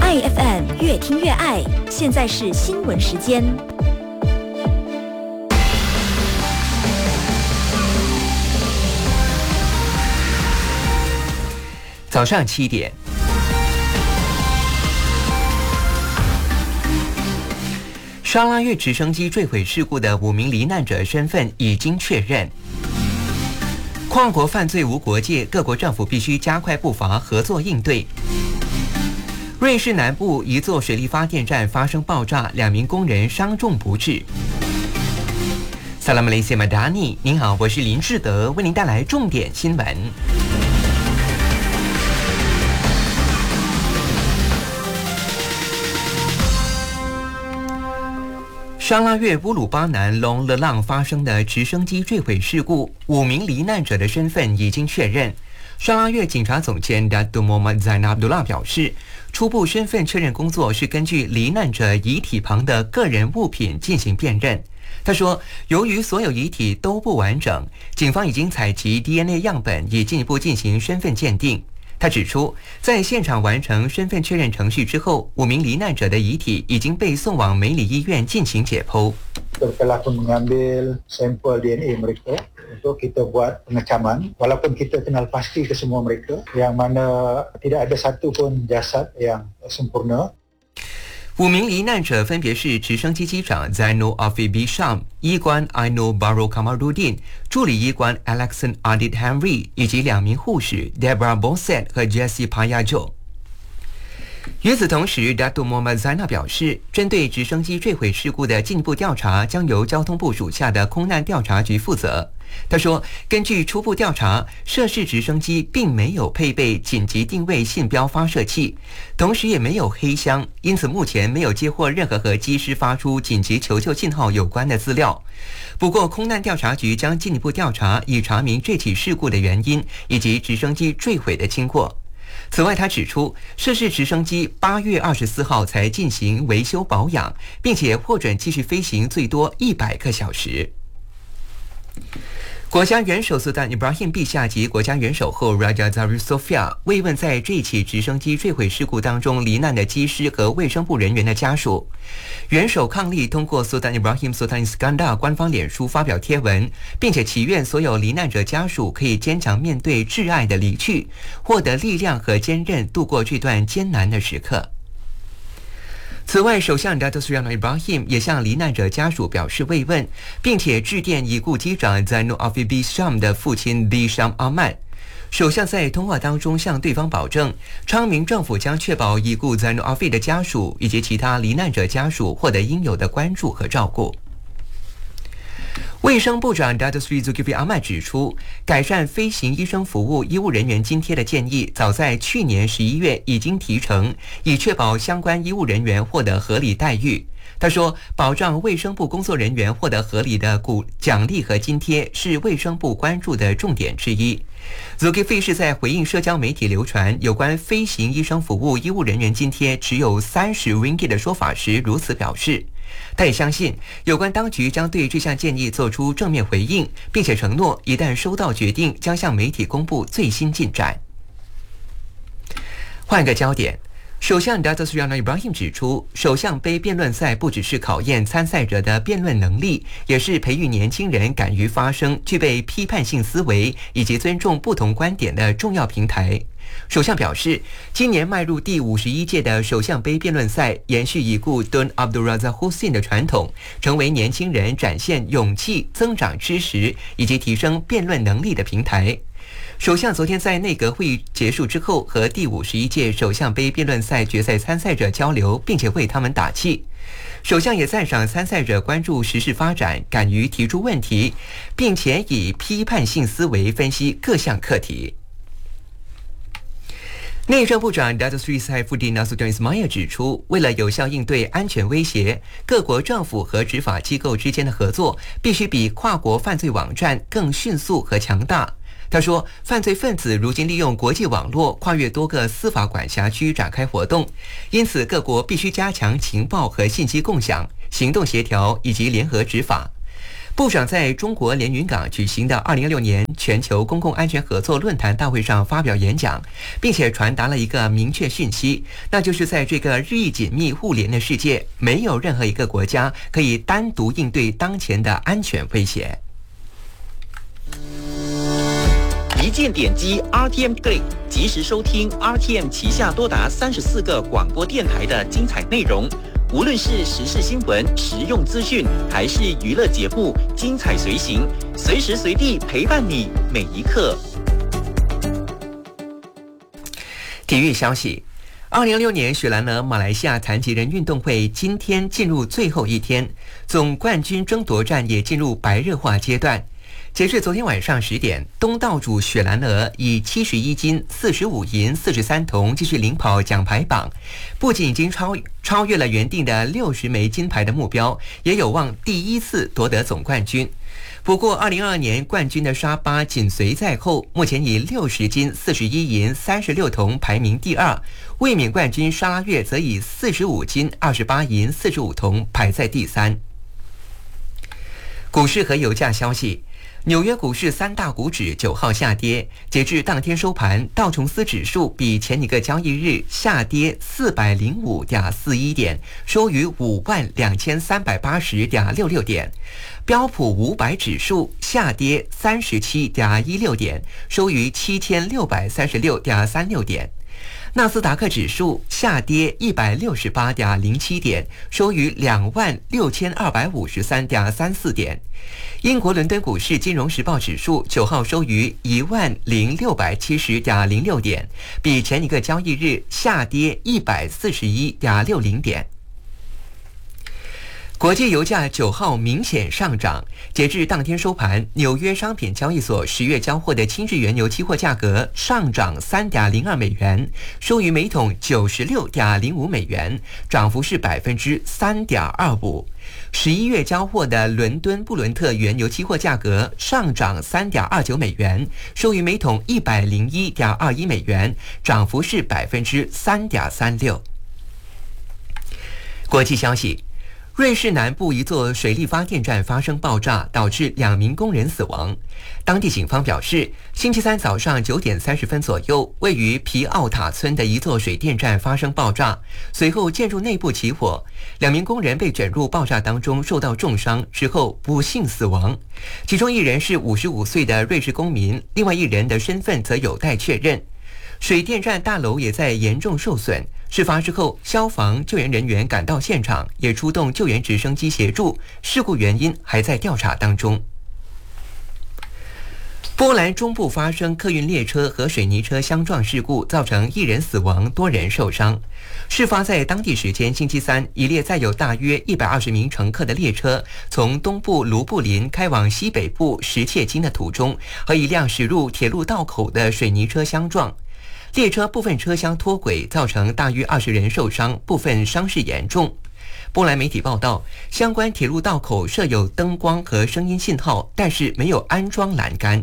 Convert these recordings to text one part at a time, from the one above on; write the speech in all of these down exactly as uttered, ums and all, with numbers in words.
爱 F M 越听越爱，现在是新闻时间。 早上七点，沙拉越直升机坠毁事故的五名罹难者身份已经确认。跨国犯罪无国界，各国政府必须加快步伐，合作应对。瑞士南部一座水力发电站发生爆炸，两名工人伤重不治。萨拉马雷西马达尼，您好，我是林志德，为您带来重点新闻。沙拉越乌鲁巴南隆勒浪发生的直升机坠毁事故，五名罹难者的身份已经确认。沙拉越警察总监 Datuk Muhammad Zainal Abdullah 表示，初步身份确认工作是根据罹难者遗体旁的个人物品进行辨认。他说，由于所有遗体都不完整，警方已经采集 D N A 样本，以进一步进行身份鉴定。他指出，在现场完成身份确认程序之后，五名罹难者的遗体已经被送往梅里医院进行解剖。 Telah pun mengambil sampel D N A mereka untuk kita buat pengecaman, walaupun kita kenal pasti kesemua mereka, yang mana tidak ada satu pun jasad yang sempurna。 五名罹难者分别是直升机机长 Zainul Afif Bisham、医官 Ainul Baro Kamaruddin、助理医官 Alexan Adit Henry 以及两名护士 Deborah Bosset 和 Jessie Payajo。与此同时 Datuk Muhammad Zainal 表示，针对直升机坠毁事故的进一步调查将由交通部属下的空难调查局负责。他说，根据初步调查，涉事直升机并没有配备紧急定位信标发射器，同时也没有黑箱，因此目前没有接获任何和机师发出紧急求救信号有关的资料。不过，空难调查局将进一步调查，以查明这起事故的原因以及直升机坠毁的经过。此外，他指出，涉事直升机八月二十四号才进行维修保养，并且获准继续飞行最多一百个小时。国家元首苏丹伊布拉欣陛下及国家元首后 Raja Zarif Sofia 慰问在这起直升机坠毁事故当中罹难的机师和卫生部人员的家属。元首伉俪通过苏丹伊布拉欣苏丹伊斯甘达官方脸书发表贴文，并且祈愿所有罹难者家属可以坚强面对挚爱的离去，获得力量和坚韧，度过这段艰难的时刻。此外，首相 Datuk Seri Anwar Ibrahim 也向罹难者家属表示慰问，并且致电已故机长 Zainul Afif Bisham 的父亲 Bisham Ahmad。首相在通话当中向对方保证，昌明政府将确保已故 Zainul Afif 的家属以及其他罹难者家属获得应有的关注和照顾。卫生部长 Datuk Seri Zulkifli Ahmad 指出，改善飞行医生服务医务人员津贴的建议早在去年十一月已经提成，以确保相关医务人员获得合理待遇。他说，保障卫生部工作人员获得合理的鼓奖励和津贴是卫生部关注的重点之一。Zulkifli 是在回应社交媒体流传有关飞行医生服务医务人员津贴只有三十 ringgit 的说法时如此表示。他也相信有关当局将对这项建议做出正面回应，并且承诺一旦收到决定将向媒体公布最新进展。换个焦点，首相 Datuk Seri Anwar Ibrahim 指出，首相杯辩论赛不只是考验参赛者的辩论能力，也是培育年轻人敢于发声、具备批判性思维以及尊重不同观点的重要平台。首相表示，今年迈入第五十一届的首相杯辩论赛，延续已故 Tun Abdul Razak Hussein 的传统，成为年轻人展现勇气、增长知识以及提升辩论能力的平台。首相昨天在内阁会议结束之后，和第五十一届首相杯辩论赛决赛参赛者交流，并且为他们打气。首相也赞赏参赛者关注时事发展，敢于提出问题，并且以批判性思维分析各项课题。内政部长 Datuk Seri Saifuddin Nasution Ismail 指出，为了有效应对安全威胁，各国政府和执法机构之间的合作必须比跨国犯罪网站更迅速和强大。他说，犯罪分子如今利用国际网络跨越多个司法管辖区展开活动，因此各国必须加强情报和信息共享、行动协调以及联合执法。 部长在中国连云港举行的二零二六年全球公共安全合作论坛大会上发表演讲，并且传达了一个明确讯息，那就是在这个日益紧密互联的世界，没有任何一个国家可以单独应对当前的安全威胁。 一键点击 R T M Click， 及时收听 R T M 旗下多达三十四个广播电台的精彩内容。无论是时事新闻、实用资讯，还是娱乐节目，精彩随行，随时随地陪伴你每一刻。 体育消息：二零二六年雪兰莪马来西亚残疾人运动会今天进入最后一天，总冠军争夺战也进入白热化阶段。截至昨天晚上十点，东道主雪兰莪以七十一金、四十五银、四十三铜继续领跑奖牌榜，不仅已经超超越了原定的六十枚金牌的目标，也有望第一次夺得总冠军。不过，二零二二年冠军的沙巴紧随在后，目前以六十金、四十一银、三十六铜排名第二。卫冕冠军沙拉越则以四十五金、二十八银、四十五铜排在第三。股市和油价消息。纽约股市三大股指九号下跌，截至当天收盘，道琼斯指数比前一个交易日下跌四百零五点四一点，收于五万两千三百八十点六六点；标普五百指数下跌三十七点一六点，收于七千六百三十六点三六点。纳斯达克指数下跌一百六十八点零七点，收于两万六千二百五十三点三四点。英国伦敦股市金融时报指数九号收于一万零六百七十点零六点，比前一个交易日下跌一百四十一点六零点。国际油价九号明显上涨，截至当天收盘，纽约商品交易所十月交货的轻质原油期货价格上涨三点零二美元，收于每桶九十六点零五美元，涨幅是百分之三点二五。十一月交货的伦敦布伦特原油期货价格上涨三点二九美元，收于每桶一百零一点二一美元，涨幅是百分之三点三六。国际消息。瑞士南部一座水力发电站发生爆炸，导致两名工人死亡。当地警方表示，星期三早上九点三十分左右，位于皮奥塔村的一座水电站发生爆炸，随后建筑内部起火，两名工人被卷入爆炸当中，受到重伤，之后不幸死亡。其中一人是五十五岁的瑞士公民，另外一人的身份则有待确认。水电站大楼也在严重受损。事发之后，消防救援人员赶到现场，也出动救援直升机协助。事故原因还在调查当中。波兰中部发生客运列车和水泥车相撞事故，造成一人死亡，多人受伤。事发在当地时间星期三，一列载有大约一百二十名乘客的列车从东部卢布林开往西北部什切金的途中，和一辆驶入铁路道口的水泥车相撞。列车部分车厢脱轨，造成大约二十人受伤，部分伤势严重。波兰媒体报道，相关铁路道口设有灯光和声音信号，但是没有安装栏杆。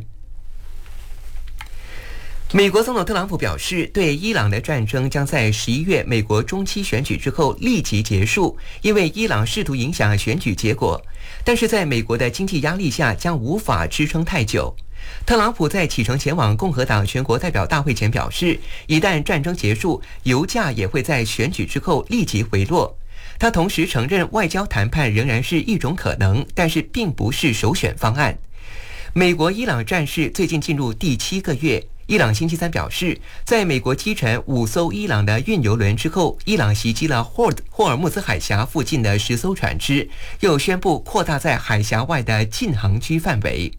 美国总统特朗普表示，对伊朗的战争将在十一月美国中期选举之后立即结束，因为伊朗试图影响选举结果，但是在美国的经济压力下将无法支撑太久。特朗普在启程前往共和党全国代表大会前表示，一旦战争结束，油价也会在选举之后立即回落。他同时承认外交谈判仍然是一种可能，但是并不是首选方案。美国伊朗战事最近进入第七个月，伊朗星期三表示，在美国击沉五艘伊朗的运油轮之后，伊朗袭击了霍霍尔木兹海峡附近的十艘船只，又宣布扩大在海峡外的禁航区范围。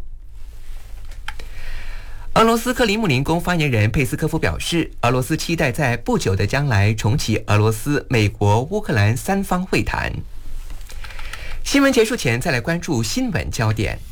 俄罗斯克里姆林宫发言人佩斯科夫表示，俄罗斯期待在不久的将来重启俄罗斯、美国、乌克兰三方会谈。新闻结束前，再来关注新闻焦点。